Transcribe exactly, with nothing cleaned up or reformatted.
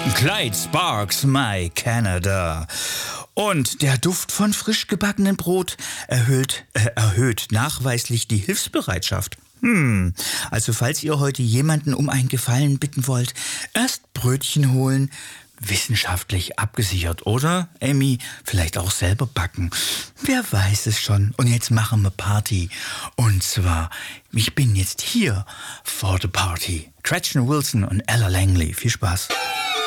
Clyde Sparks, My Canada. Und der Duft von frisch gebackenem Brot erhöht, äh, erhöht nachweislich die Hilfsbereitschaft. Hm, also falls ihr heute jemanden um einen Gefallen bitten wollt, erst Brötchen holen, wissenschaftlich abgesichert, oder, Amy? Vielleicht auch selber backen. Wer weiß es schon. Und jetzt machen wir Party. Und zwar, ich bin jetzt hier for the party. Gretchen Wilson und Ella Langley. Viel Spaß.